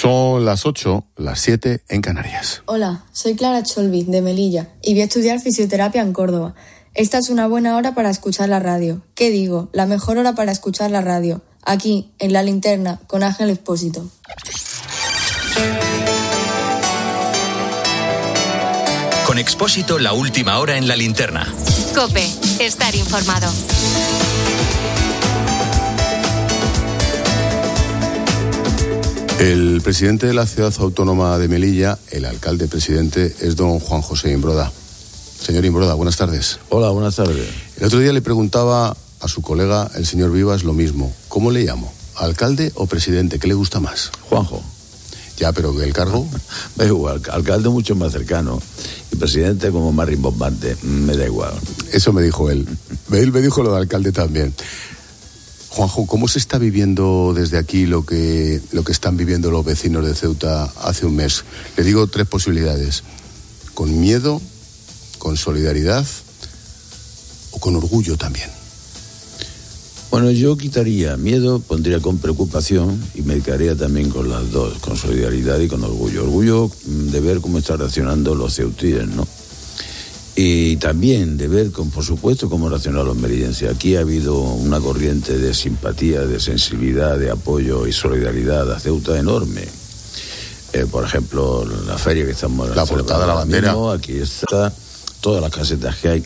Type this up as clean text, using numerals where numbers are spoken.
Son las 8, las 7 en Canarias. Hola, soy Clara Cholvi, de Melilla, y voy a estudiar fisioterapia en Córdoba. Esta es una buena hora para escuchar la radio. ¿Qué digo? La mejor hora para escuchar la radio. Aquí, en La Linterna, con Ángel Expósito. Con Expósito, la última hora en La Linterna. COPE, estar informado. El presidente de la ciudad autónoma de Melilla, el alcalde presidente, es don Juan José Imbroda. Señor Imbroda, buenas tardes. Hola, buenas tardes. El otro día le preguntaba a su colega, el señor Vivas, lo mismo. ¿Cómo le llamo? ¿Alcalde o presidente? ¿Qué le gusta más? Juanjo. Ya, pero ¿el cargo? Da igual, alcalde mucho más cercano y presidente como más rimbombante, me da igual. Eso me dijo él. Él me dijo lo de alcalde también. Juanjo, ¿cómo se está viviendo desde aquí lo que están viviendo los vecinos de Ceuta hace un mes? Le digo 3 posibilidades. ¿Con miedo, con solidaridad o con orgullo también? Bueno, yo quitaría miedo, pondría con preocupación y me quedaría también con las dos, con solidaridad y con orgullo. Orgullo de ver cómo están reaccionando los ceutíes, ¿no? Y también de ver, por supuesto, cómo reaccionan los meridenses. Aquí ha habido una corriente de simpatía, de sensibilidad, de apoyo y solidaridad a Ceuta enorme. Por ejemplo, la feria que estamos... La portada de la bandera. Mismo, aquí está, todas las casetas que hay.